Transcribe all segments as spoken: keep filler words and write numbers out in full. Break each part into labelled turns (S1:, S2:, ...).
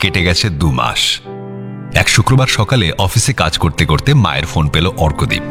S1: কেটে গেছে দু মাস। এক শুক্রবার সকালে অফিসে কাজ করতে করতে মায়ের ফোন পেল অর্কদীপ।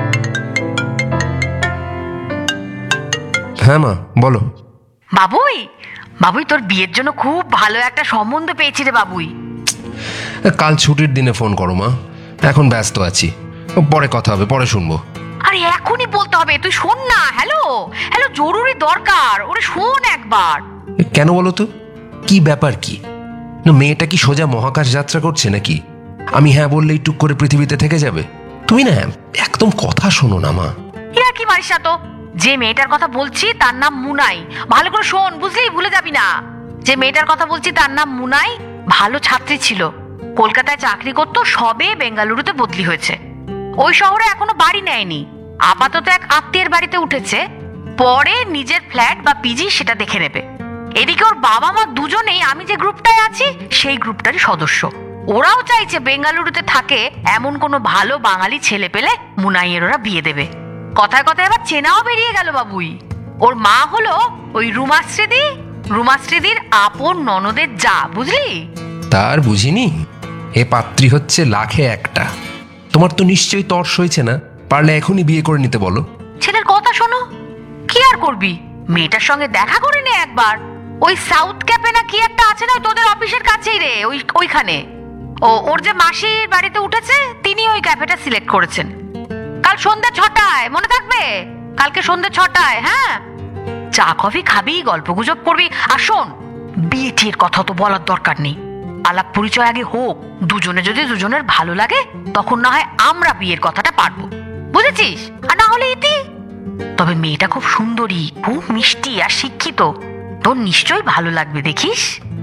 S2: হ্যাঁ মা, বলো।
S3: বাবুই বাবুই তোর বিয়ের জন্য খুব ভালো একটা সম্বন্ধ পেয়েছি রে বাবুই।
S2: কাল ছুটির দিনে ফোন করো মা, এখন ব্যস্ত আছি, পরে কথা হবে, পরে শুনবো।
S3: আরে এখনই বলতে হবে, তুই শোন না। হ্যালো হ্যালো জরুরি দরকার, ওরে শোন একবার।
S2: কেন বলো তো, কি ব্যাপার? কি মেয়েটা কি সোজা মহাকাশ যাত্রা করছে নাকি? আমি হ্যাঁ বললেই টুক করে পৃথিবীতে থেকে যাবে? তুমি না একদম কথা শোনো না মা।
S3: ইয়া কি মারিস না তো। যে মেয়েটার কথা বলছি তার নাম মুনাই। ভালো করে শোন, বুঝলি, ভুলে যাবি না। যে মেয়েটার কথা বলছি তার নাম মুনাই, ভালো ছাত্রী ছিল, কলকাতায় চাকরি করতো, সবে বেঙ্গালুরুতে বদলি হয়েছে। ওই শহরে এখনো বাড়ি নেয়নি, আপাতত এক আত্মীয়ের বাড়িতে উঠেছে, পরে নিজের ফ্ল্যাট বা পিজি সেটা দেখে নেবে। এদিকে ওর বাবা মা দুজনেই আমি যে গ্রুপটায় আছি সেই গ্রুপটারই সদস্য। ওরাও চাইছে বেঙ্গালুরুতে থাকে এমন কোনো ভালো বাঙালি ছেলে পেলে মুনাইয়ের ওরা বিয়ে দেবে। কথায় কথায় এবার চেনাও বেরিয়ে গেল বাবুই। ওর মা হলো ওই রুমাশ্রীদি, রুমাশ্রীদির আপন ননদের যা, বুঝলি?
S2: তার বুঝিনি, এ পাত্রী হচ্ছে লাখে একটা। তোমার তো নিশ্চয়ই তর্স হয়েছে না? পারলে এখনই বিয়ে করে নিতে বলো।
S3: ছেলের কথা শোনো, কি আর করবি, মেয়েটার সঙ্গে দেখা করে নে একবার। ওই সাউথ ক্যাফে না কি একটা আছে না তোদের অফিসের কাছেই রে, ওই ওইখানে। ও ওর যে মাসির বাড়িতে উঠেছে তিনি ওই ক্যাফেটা সিলেক্ট করেছেন। কাল সন্ধ্যে ছটায়, মনে থাকবে? কালকে সন্ধ্যে ছটায়। হ্যাঁ, চা কফি খাবি, গল্প গুজব করবি। আর শোন, বিয়ে টির কথা তো বলার দরকার নেই, আলাপ পরিচয় আগে হোক। দুজনে যদি দুজনের ভালো লাগে তখন না হয় আমরা বিয়ের কথাটা পারবো, বুঝেছিস? আর না হলে ইতি। তবে মেয়েটা খুব সুন্দরী, খুব মিষ্টি আর শিক্ষিত, তোর নিশ্চয়ই ভালো লাগবে, দেখিস।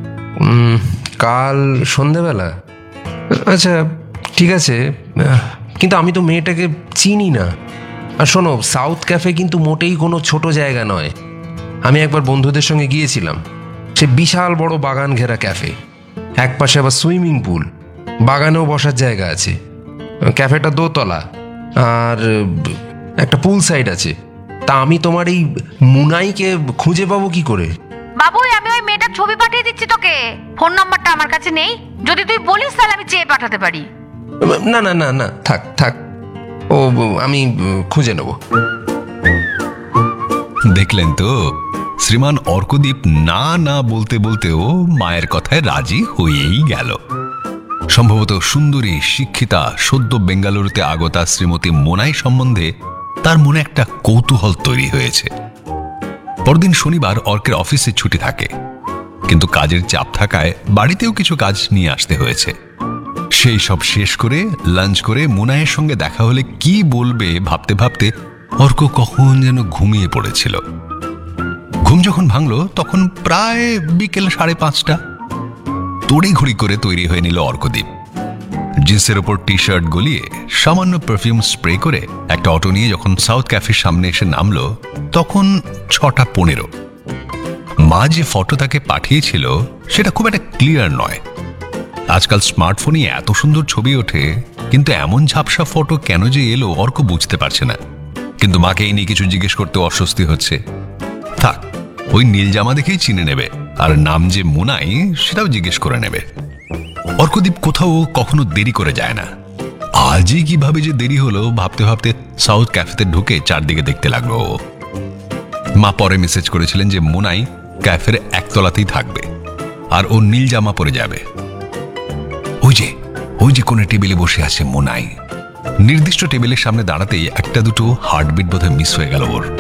S2: কাল সন্ধ্যেবেলা? আচ্ছা ঠিক আছে, কিন্তু আমি তো মেয়েটাকে চিনি না। আর শোনো, সাউথ ক্যাফে কিন্তু মোটেই কোনো ছোট জায়গা নয়। আমি একবার বন্ধুদের সঙ্গে গিয়েছিলাম, সে বিশাল বড় বাগান ঘেরা ক্যাফে, এক পাশে আবার সুইমিং পুল, বাগানেও বসার জায়গা আছে। ক্যাফেটা দোতলা আর একটা পুল সাইড আছে। তা আমি তোমার এই মুনাইকে খুঁজে পাবো কি করে?
S3: বাবুই আমি ওই মেয়েটার ছবি পাঠিয়ে দিচ্ছি তোকে, ফোন নাম্বারটা আমার কাছে নেই, যদি তুই বলিস তাহলে আমি চেয়ে পাঠাতে পারি।
S2: না না না না থাক থাক, ও আমি খুঁজে নেব।
S1: দেখলেন তো, শ্রীমান অর্কদীপ না না বলতে বলতেও মায়ের কথায় রাজি হয়েই গেল। সম্ভবত সুন্দরী, শিক্ষিতা, সদ্য বেঙ্গালুরুতে আগতা শ্রীমতী মোনাই সম্বন্ধে তার মনে একটা কৌতূহল তৈরি হয়েছে। পরদিন শনিবার অর্কের অফিসে ছুটি থাকে, কিন্তু কাজের চাপ থাকায় বাড়িতেও কিছু কাজ নিয়ে আসতে হয়েছে। সেই সব শেষ করে লাঞ্চ করে মোনাইয়ের সঙ্গে দেখা হলে কি বলবে ভাবতে ভাবতে অর্ক কখন যেন ঘুমিয়ে পড়েছিল। ঘুম যখন ভাঙল তখন প্রায় বিকেল সাড়ে পাঁচটা। তড়িঘড়ি করে তৈরি হয়ে নিল অর্কদীপ। জিন্সের ওপর টি শার্ট গলিয়ে সামান্য পারফিউম স্প্রে করে একটা অটো নিয়ে যখন সাউথ ক্যাফের সামনে এসে নামলো তখন ছটা পনেরো। মা যে ফটো তাকে পাঠিয়েছিল সেটা খুব একটা ক্লিয়ার নয়। আজকাল স্মার্টফোনে এত সুন্দর ছবি ওঠে, কিন্তু এমন ঝাপসা ফটো কেন যে এলো অর্ক বুঝতে পারছে না। কিন্তু মাকে এই নিয়ে কিছু জিজ্ঞেস করতে অস্বস্তি হচ্ছে। থাক, ওই নীল জামা দেখেই চিনে নেবে, আর নাম যে মুনাই সেটাও জিজ্ঞেস করে নেবে। অর্কদীপ কোথাও কখনো দেরি করে যায় না। আজই কিভাবে যে দেরি হলো ভাবতে ভাবতে সাউথ ক্যাফেতে ঢুকে চারদিকে দেখতে লাগলো। মা পরে মেসেজ করেছিলেন যে মুনাই ক্যাফের একতলাতেই থাকবে আর ও নীল জামা পরে যাবে। ওই যে ওই যে কোন টেবিলে বসে আছে মুনাই। নির্দিষ্ট টেবিলের সামনে দাঁড়াতেই একটা দুটো হার্টবিট বোধহয় মিস হয়ে গেল ওর।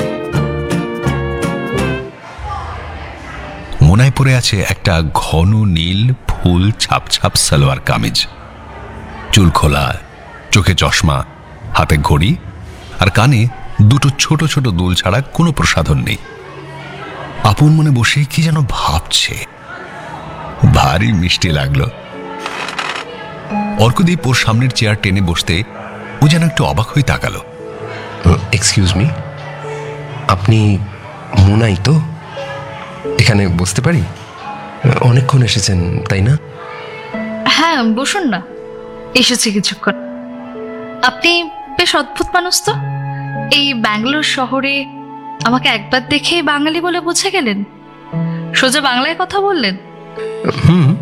S1: মোনায় পরে আছে একটা ঘন নীল ফুল ছাপ ছাপ সালোয়ার কামিজ, চুল খোলা, চোখে চশমা, হাতে ঘড়ি, আর কানে দুটো ছোট ছোট দুল ছাড়া কোনো প্রসাধন নেই। আপন মনে বসে কি যেন ভাবছে, ভারী মিষ্টি লাগলো। অর্কদীপ ওর সামনের চেয়ার টেনে বসতে ও যেন একটু অবাক হয়ে তাকালো।
S2: এক্সকিউজ মি, আপনি মুনাই তো? এখানে বসতে পারি? অনেকক্ষণ এসেছেন তাই না?
S4: হ্যাঁ বসুন না, এসেছি কিছুক্ষণ। আপনি বেশ অদ্ভুত মানুষ তো। এই ব্যাঙ্গালোর শহরে আমাকে একবার দেখে বাঙালি বলে বুঝে গেলেন, সোজা বাংলায় কথা বললেন।
S2: হুম,